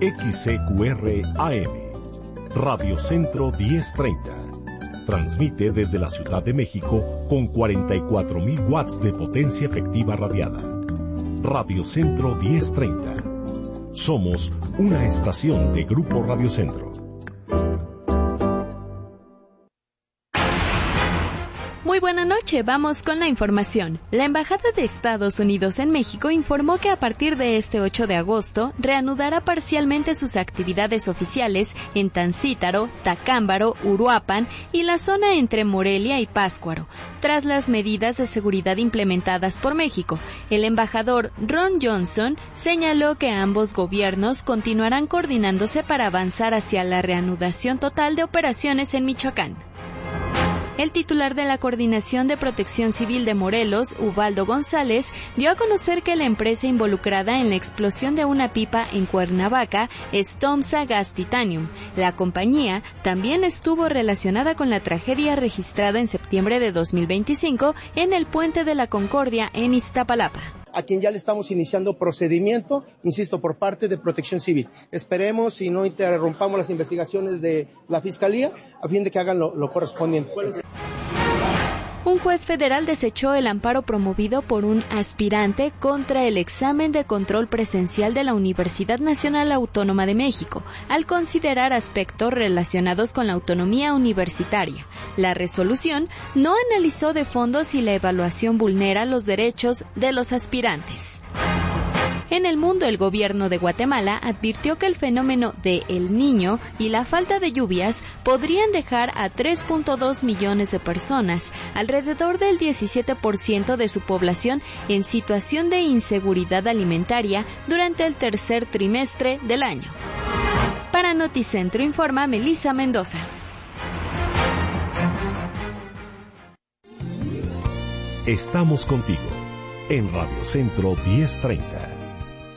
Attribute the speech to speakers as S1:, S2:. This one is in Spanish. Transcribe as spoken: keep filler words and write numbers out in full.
S1: X C Q R A M, Radio Centro diez treinta. Transmite desde la Ciudad de México con cuarenta y cuatro mil watts de potencia efectiva radiada. Radio Centro diez treinta. Somos una estación de Grupo Radio Centro.
S2: Muy buena noche, vamos con la información. La Embajada de Estados Unidos en México informó que a partir de este ocho de agosto reanudará parcialmente sus actividades oficiales en Tancítaro, Tacámbaro, Uruapan y la zona entre Morelia y Pátzcuaro, tras las medidas de seguridad implementadas por México. El embajador Ron Johnson señaló que ambos gobiernos continuarán coordinándose para avanzar hacia la reanudación total de operaciones en Michoacán. El titular de la Coordinación de Protección Civil de Morelos, Ubaldo González, dio a conocer que la empresa involucrada en la explosión de una pipa en Cuernavaca es Tomsa Gas Titanium. La compañía también estuvo relacionada con la tragedia registrada en septiembre de dos mil veinticinco en el Puente de la Concordia en Iztapalapa,
S3: a quien ya le estamos iniciando procedimiento, insisto, por parte de Protección Civil. Esperemos y no interrumpamos las investigaciones de la Fiscalía a fin de que hagan lo, lo correspondiente.
S2: Un juez federal desechó el amparo promovido por un aspirante contra el examen de control presencial de la Universidad Nacional Autónoma de México, al considerar aspectos relacionados con la autonomía universitaria. La resolución no analizó de fondo si la evaluación vulnera los derechos de los aspirantes. En el mundo, el gobierno de Guatemala advirtió que el fenómeno de El Niño y la falta de lluvias podrían dejar a tres punto dos millones de personas, alrededor del diecisiete por ciento de su población, en situación de inseguridad alimentaria durante el tercer trimestre del año. Para Noticentro informa Melissa Mendoza.
S1: Estamos contigo en Radio Centro diez treinta.